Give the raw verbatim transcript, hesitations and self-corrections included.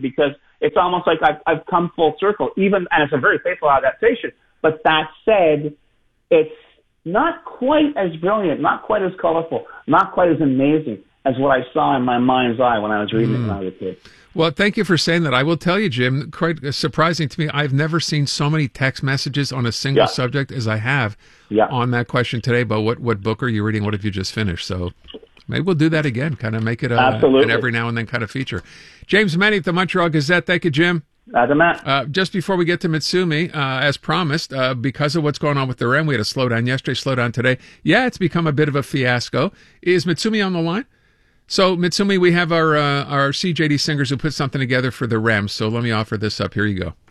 because it's almost like I've, I've come full circle, even, and it's a very faithful adaptation. But that said, it's not quite as brilliant, not quite as colorful, not quite as amazing as what I saw in my mind's eye when I was reading mm. it when I was a kid. Well, thank you for saying that. I will tell you, Jim, quite surprising to me, I've never seen so many text messages on a single yeah. subject as I have yeah. on that question today about what, what book are you reading, what have you just finished. So maybe we'll do that again, kind of make it a, an every now and then kind of feature. James Manny at the Montreal Gazette. Thank you, Jim. Uh, Matt. Uh, just before we get to Mitsumi, uh, as promised, uh, because of what's going on with the R E M, we had a slowdown yesterday, slowdown today. Yeah, it's become a bit of a fiasco. Is Mitsumi on the line? So, Mitsumi, we have our uh, our C J D singers who put something together for the R E M, so let me offer this up. Here you go.